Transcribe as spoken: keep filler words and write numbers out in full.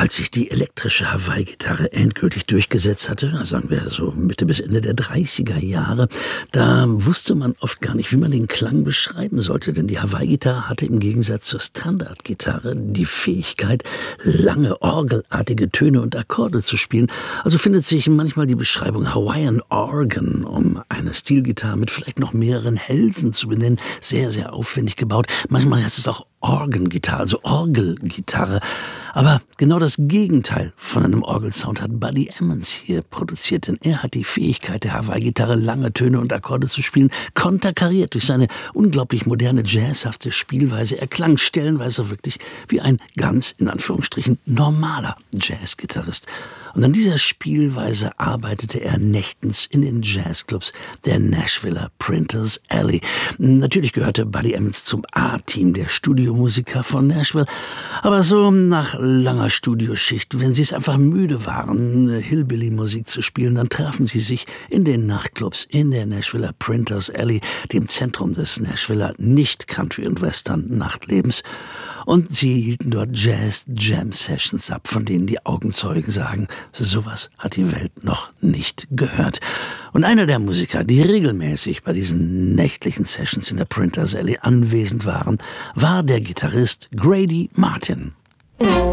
Als sich die elektrische Hawaii-Gitarre endgültig durchgesetzt hatte, sagen wir so Mitte bis Ende der dreißiger Jahre, da wusste man oft gar nicht, wie man den Klang beschreiben sollte, denn die Hawaii-Gitarre hatte im Gegensatz zur Standard-Gitarre die Fähigkeit, lange orgelartige Töne und Akkorde zu spielen. Also findet sich manchmal die Beschreibung Hawaiian Organ, um eine Stilgitarre mit vielleicht noch mehreren Hälsen zu benennen, sehr, sehr aufwendig gebaut. Manchmal heißt es auch Orgengitarre, also Orgelgitarre. Aber genau das Gegenteil von einem Orgelsound hat Buddy Emmons hier produziert, denn er hat die Fähigkeit der Hawaii-Gitarre, lange Töne und Akkorde zu spielen, konterkariert durch seine unglaublich moderne, jazzhafte Spielweise. Er klang stellenweise wirklich wie ein ganz, in Anführungsstrichen, normaler Jazzgitarrist. Und an dieser Spielweise arbeitete er nächtens in den Jazzclubs der Nashviller Printers Alley. Natürlich gehörte Buddy Emmons zum A-Team der Studiomusiker von Nashville, aber so nach langer Studioschicht, wenn sie es einfach müde waren, Hillbilly-Musik zu spielen, dann trafen sie sich in den Nachtclubs in der Nashviller Printers Alley, dem Zentrum des Nashviller Nicht-Country- und Western-Nachtlebens. Und sie hielten dort Jazz-Jam-Sessions ab, von denen die Augenzeugen sagen, sowas hat die Welt noch nicht gehört. Und einer der Musiker, die regelmäßig bei diesen nächtlichen Sessions in der Printers Alley anwesend waren, war der Gitarrist Grady Martin.